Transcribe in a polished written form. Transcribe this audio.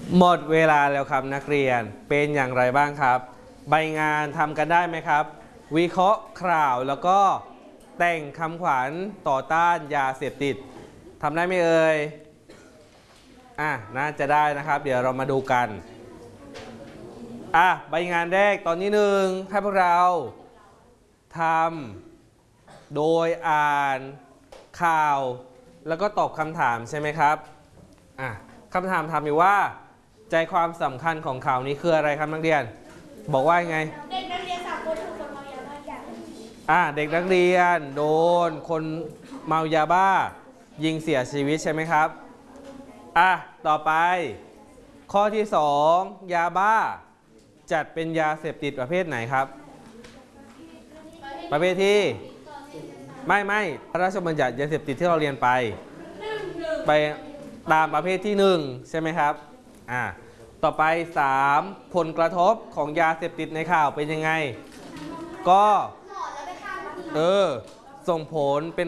หมดเวลาแล้วครับนักเรียนเป็นอย่างไรบ้างครับใบงานทำกันได้ไหมครับวิเคราะห์ข่าวแล้วก็แต่งคำขวัญต่อต้านยาเสพติดทำได้ไหมเอ่ยน่าจะได้นะครับเดี๋ยวเรามาดูกันใบงานแรกตอนนี้หนึ่งให้พวกเราทำโดยอ่านข่าวแล้วก็ตอบคำถามใช่ไหมครับคำถามถามอยู่ว่าใจความสำคัญของข่าวนี้คืออะไรครับนักเรียนบอกว่ายังไงเด็กนักเรียน3 คนถูกคนเมายาบ้าจับเด็กนักเรียนโดนคนเมายาบ้ายิงเสียชีวิตใช่ไหมครับต่อไปข้อที่2ยาบ้าจัดเป็นยาเสพติดประเภทไหนครับประเภทที่ไม่พระราชบัญญัติยาเสพติดที่เราเรียนไปตามประเภทที่1ใช่ไหมครับต่อไป3ผลกระทบของยาเสพติดในข่าวเป็นยังไงก็ส่งผลเป็น